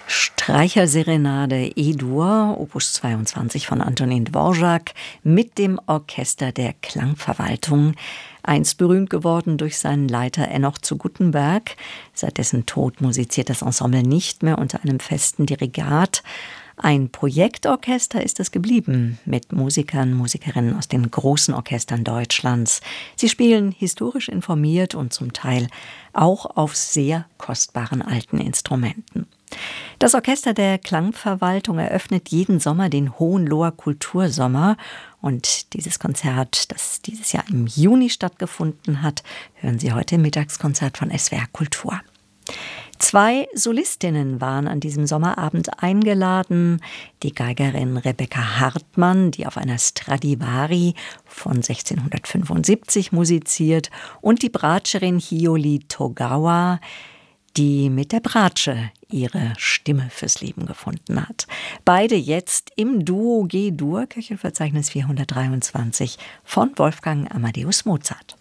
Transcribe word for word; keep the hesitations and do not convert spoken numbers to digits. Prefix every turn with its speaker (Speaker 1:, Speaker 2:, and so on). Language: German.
Speaker 1: Streicherserenade E-Dur, Opus zweiundzwanzig von Antonin Dvorak mit dem Orchester der Klangverwaltung. Einst berühmt geworden durch seinen Leiter Enoch zu Guttenberg. Seit dessen Tod musiziert das Ensemble nicht mehr unter einem festen Dirigat. Ein Projektorchester ist es geblieben, mit Musikern, Musikerinnen aus den großen Orchestern Deutschlands. Sie spielen historisch informiert und zum Teil auch auf sehr kostbaren alten Instrumenten. Das Orchester der Klangverwaltung eröffnet jeden Sommer den Hohenloher Kultursommer. Und dieses Konzert, das dieses Jahr im Juni stattgefunden hat, hören Sie heute im Mittagskonzert von S W R Kultur. Zwei Solistinnen waren an diesem Sommerabend eingeladen. Die Geigerin Rebecca Hartmann, die auf einer Stradivari von sechzehnhundertfünfundsiebzig musiziert, und die Bratscherin Hiyori Togawa, die mit der Bratsche ihre Stimme fürs Leben gefunden hat. Beide jetzt im Duo G-Dur, Köchelverzeichnis vierhundertdreiundzwanzig von Wolfgang Amadeus Mozart.